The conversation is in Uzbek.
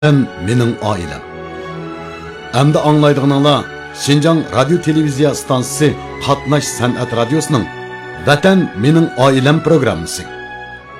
Mening oilam. Endi anglaydiganlar Şinjan Radyo Televiziya stansiyasi Qatnash san'at radiosining Vatan mening oilam programmasi.